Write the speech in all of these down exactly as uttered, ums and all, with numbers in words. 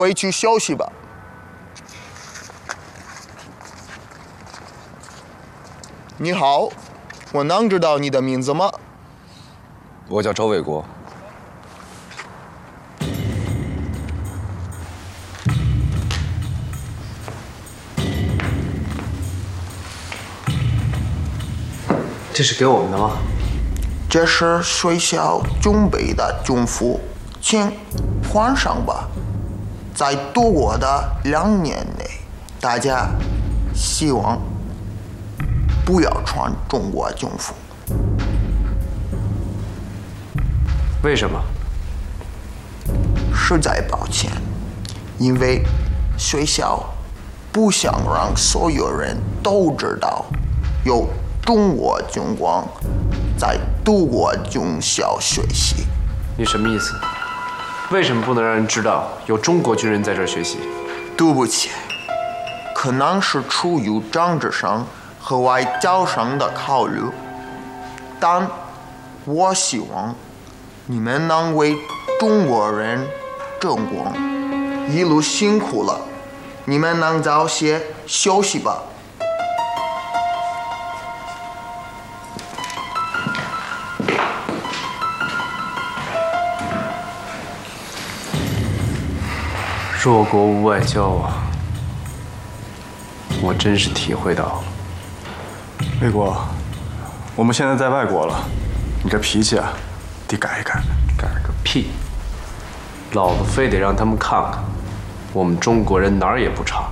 回去休息吧。你好，我能知道你的名字吗？ 我叫周卫国。 这是给我们的吗？ 这是学校准备的军服，请换上吧。在度过的两年内，大家希望不要穿中国军服。 为什么？ 实在抱歉，因为学校不想让所有人都知道有中国军官在度过军校学习。 你什么意思？为什么不能让人知道有中国军人在这儿学习？ 对不起，可能是出于政治上和外交上的考虑，但我希望你们能为中国人争光。一路辛苦了，你们能早些休息吧。 弱国无外交啊，我真是体会到了。 卫国，我们现在在外国了，你这脾气啊，得改一改。 改个屁！老子非得让他们看看，我们中国人哪儿也不差。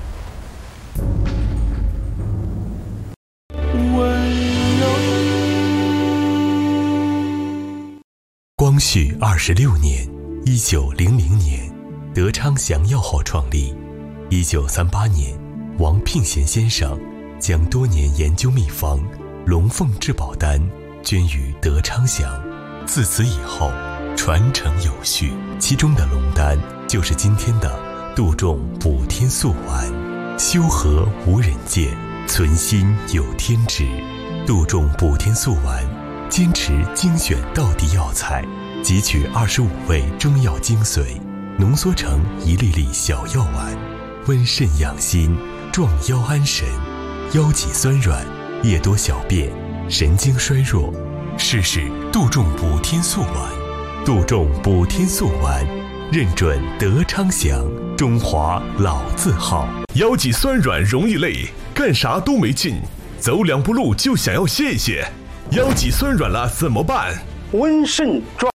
光绪二十六年，一九零零年，德昌祥药号创立。一九三八年，王聘贤先生将多年研究秘方龙凤质保丹捐于德昌祥。自此以后，传承有序，其中的龙丹就是今天的杜仲补天素丸。修和无人见，存心有天知。杜仲补天素丸坚持精选道地药材，汲取二十五味中药精髓，浓缩成一粒粒小药丸，温肾养心，壮腰安神，腰脊酸软，夜多小便，神经衰弱，试试杜仲补天素丸。杜仲补天素丸认准德昌祥，中华老字号。 腰脊酸软容易累，干啥都没劲，走两步路就想要歇一歇，腰脊酸软了怎么办？ 温肾壮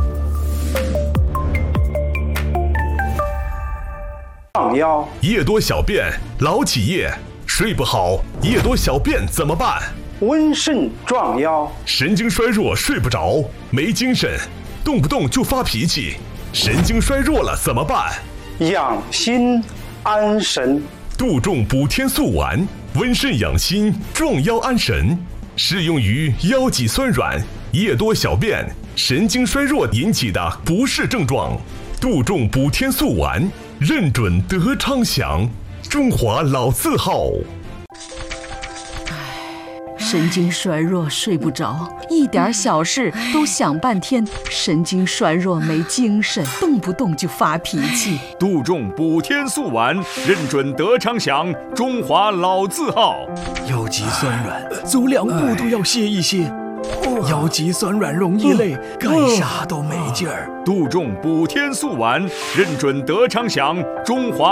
腰。 夜多小便，老起夜，睡不好，夜多小便怎么办？ 温肾壮腰。 神经衰弱，睡不着，没精神，动不动就发脾气，神经衰弱了怎么办？ 养心安神。 杜仲补天素丸，温肾养心，壮腰安神，适用于腰脊酸软、夜多小便、神经衰弱引起的不适症状。杜仲补天素丸认准德昌祥，中华老字号。 神经衰弱睡不着，一点小事都想半天，神经衰弱没精神，动不动就发脾气。 杜仲补天素丸认准德昌祥，中华老字号。 腰脊酸软，走两步都要歇一歇。腰脊酸软容易累，干啥都没劲儿。 杜仲补天素丸认准德昌祥，中华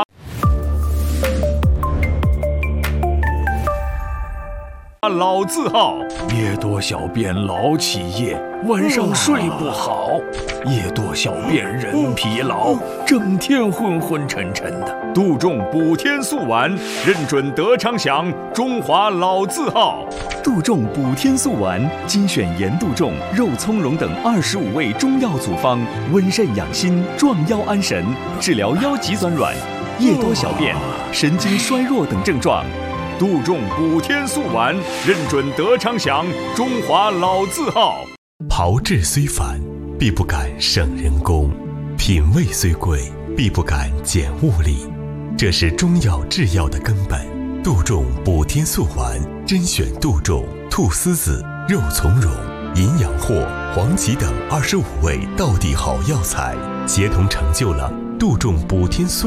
老字号。 夜多小便老起夜，晚上睡不好，夜多小便人疲劳，整天昏昏沉沉的。 杜仲补天素丸认准德昌祥，中华老字号。 杜仲补天素丸精选盐杜仲、肉苁蓉等二十五味中药组方，温肾养心，壮腰安神，治疗腰脊酸软、夜多小便、神经衰弱等症状。 杜仲补天素丸认准德昌祥，中华老字号。 炮制虽繁，必不敢省人工；品味虽贵，必不敢减物力。这是中药制药的根本。杜仲补天素丸甄选杜仲、菟丝子、肉苁蓉、银阳藿、黄芪等二十五味道地好药材，协同成就了杜仲补天素。